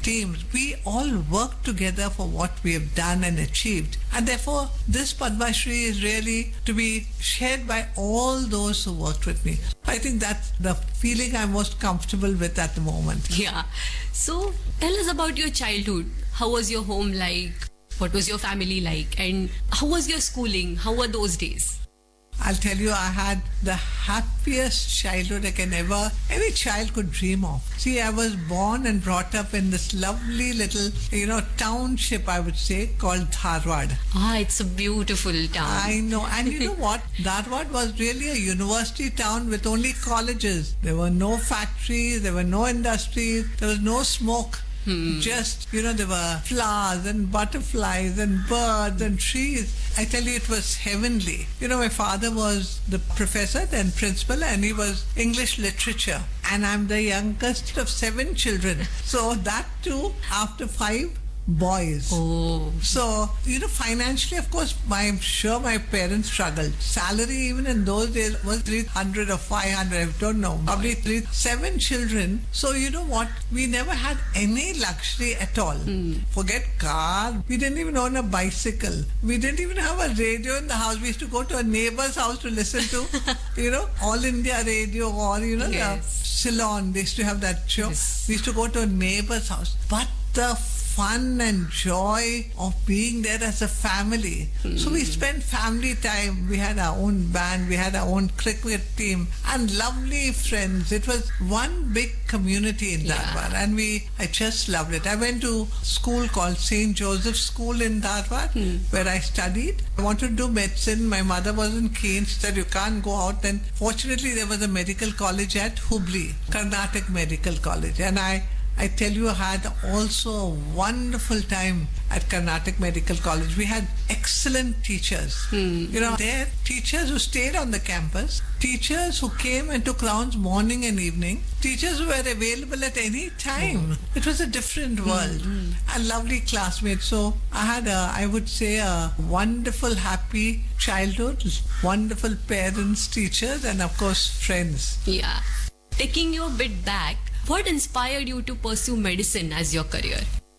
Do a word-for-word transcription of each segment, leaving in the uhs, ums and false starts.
teams. We all work together for what we have done and achieved. And therefore, this Padma Shri is really to be shared by all those who worked with me. I think that's the feeling I'm most comfortable with at the moment. Yeah. So tell us about your childhood. How was your home like? What was your family like? And how was your schooling? How were those days? I'll tell you, I had the happiest childhood I can ever, any child could dream of. See, I was born and brought up in this lovely little, you know, township, I would say, called Dharwad. Ah, it's a beautiful town. I know. And you know what? Dharwad was really a university town with only colleges. There were no factories, there were no industries, there was no smoke. Hmm. Just, you know, there were flowers and butterflies and birds and trees. I tell you, it was heavenly. You know, my father was the professor, then principal, and he was English literature. And I'm the youngest of seven children. So that too, after five boys. Oh. So, you know, financially, of course, my, I'm sure my parents struggled. Salary even in those days was three hundred or five hundred, I don't know. Probably three, seven children. So, you know what? We never had any luxury at all. Mm. Forget car. We didn't even own a bicycle. We didn't even have a radio in the house. We used to go to a neighbor's house to listen to, you know, All India Radio or, you know, yes. the Ceylon. They used to have that show. Yes. We used to go to a neighbor's house. But the fun and joy of being there as a family. Mm. So we spent family time. We had our own band, we had our own cricket team, and lovely friends. It was one big community in Dharwad, yeah. and we, I just loved it. I went to school called Saint Joseph's School in Dharwad, mm. where I studied. I wanted to do medicine. My mother wasn't keen. She said, you can't go out. Then fortunately, there was a medical college at Hubli, Karnataka Medical College, and I I tell you, I had also a wonderful time at Karnataka Medical College. We had excellent teachers. Hmm. You know, there teachers who stayed on the campus, teachers who came and took rounds morning and evening, teachers who were available at any time. Hmm. It was a different world. Hmm. And lovely classmates. So I had, a, I would say, a wonderful, happy childhood, wonderful parents, teachers, and of course, friends. Yeah. Taking you a bit back, what inspired you to pursue medicine as your career?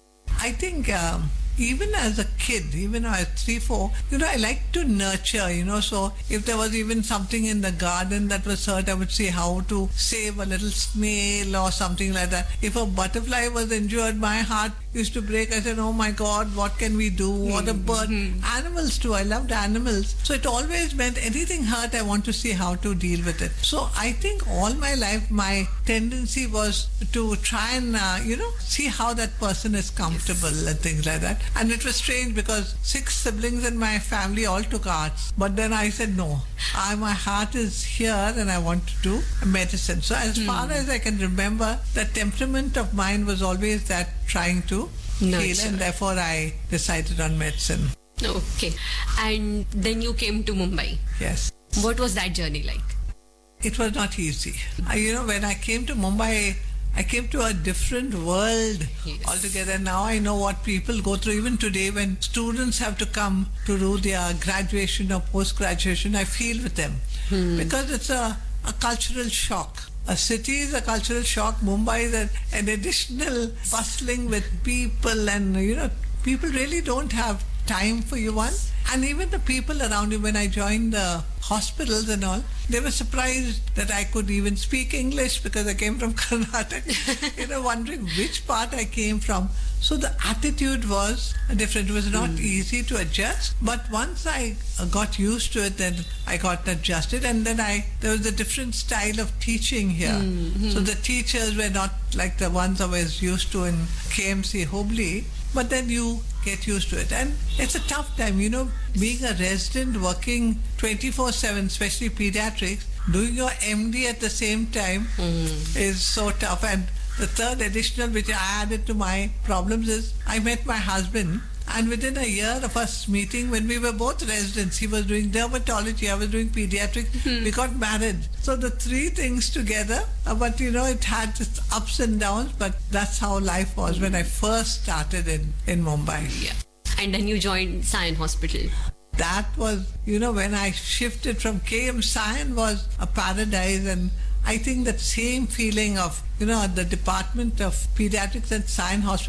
I think um, even as a kid, even when I was three, four, you know, I like to nurture, you know, so if there was even something in the garden that was hurt, I would say how to save a little snail or something like that. If a butterfly was injured, my heart used to break. I said, oh my God, what can we do? Mm-hmm. What a bird. Mm-hmm. Animals too. I loved animals. So it always meant anything hurt, I want to see how to deal with it. So I think all my life, my tendency was to try and, uh, you know, see how that person is comfortable yes. and things like that. And it was strange because six siblings in my family all took arts. But then I said, no, I, my heart is here and I want to do medicine. So as mm. far as I can remember, the temperament of mine was always that trying to no, heal, sure. and therefore I decided on medicine. Okay. And then you came to Mumbai. Yes. What was that journey like? It was not easy. I, you know, when I came to Mumbai, I came to a different world yes. altogether. Now I know what people go through. Even today, when students have to come to do their graduation or post-graduation, I feel with them. Hmm. Because it's a, a cultural shock. A city is a cultural shock. Mumbai is an, an additional bustling with people, and, you know, people really don't have time for you one. And even the people around you, when I joined the hospitals and all, they were surprised that I could even speak English because I came from Karnataka, you know, wondering which part I came from. So the attitude was different. It was not mm. easy to adjust, but once I got used to it, then I got adjusted, and then I there was a different style of teaching here. Mm-hmm. So the teachers were not like the ones I was used to in K M C Hubli, but then you get used to it. And it's a tough time, you know, being a resident working twenty-four seven, especially pediatrics, doing your M D at the same time mm. is so tough. And the third additional which I added to my problems is I met my husband, and within a year of us meeting, when we were both residents, he was doing dermatology, I was doing pediatrics, mm-hmm. we got married. So the three things together, uh, but you know, it had its ups and downs, but that's how life was when I first started in, in Mumbai. Yeah. And then you joined Sion Hospital. That was, you know, when I shifted from K M, Sion was a paradise, and I think that same feeling of, you know, the Department of Pediatrics at Sion Hospital